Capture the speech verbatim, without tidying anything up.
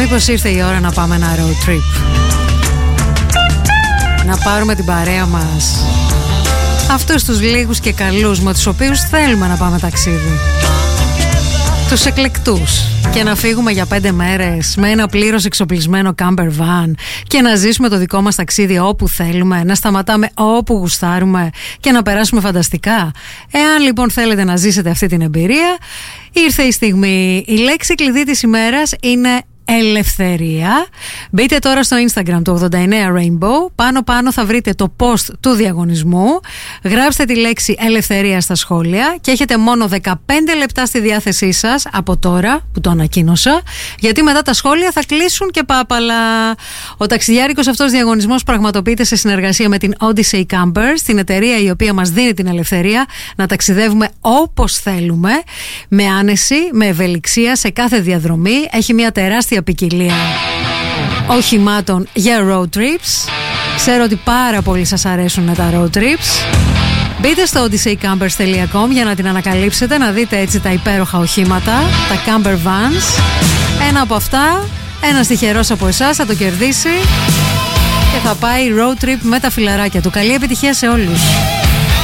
Μήπως ήρθε η ώρα να πάμε ένα road trip, να πάρουμε την παρέα μας αυτούς τους λίγους και καλούς με τους οποίους θέλουμε να πάμε ταξίδι, τους εκλεκτούς, και να φύγουμε για πέντε μέρες με ένα πλήρως εξοπλισμένο camper van και να ζήσουμε το δικό μας ταξίδι όπου θέλουμε, να σταματάμε όπου γουστάρουμε και να περάσουμε φανταστικά. Εάν λοιπόν θέλετε να ζήσετε αυτή την εμπειρία, ήρθε η στιγμή. Η λέξη κλειδί της ημέρας είναι ελευθερία. Μπείτε τώρα στο Instagram του ογδόντα εννέα Rainbow. Πάνω πάνω θα βρείτε το post του διαγωνισμού. Γράψτε τη λέξη ελευθερία στα σχόλια και έχετε μόνο δεκαπέντε λεπτά στη διάθεσή σας από τώρα που το ανακοίνωσα, γιατί μετά τα σχόλια θα κλείσουν και πάπαλα. Ο ταξιδιάρικος αυτός διαγωνισμός πραγματοποιείται σε συνεργασία με την Odyssey Campers, την εταιρεία η οποία μας δίνει την ελευθερία να ταξιδεύουμε όπως θέλουμε, με άνεση, με ευελιξία σε κάθε διαδρομή. Έχει μια τεράστια ποικιλία οχημάτων για road trips. Ξέρω ότι πάρα πολύ σας αρέσουν τα road trips. Μπείτε στο odyssey campers dot com για να την ανακαλύψετε, να δείτε έτσι τα υπέροχα οχήματα, τα camper vans. Ένα από αυτά, ένας τυχερός από εσάς θα το κερδίσει και θα πάει road trip με τα φιλαράκια του. Καλή επιτυχία σε όλους.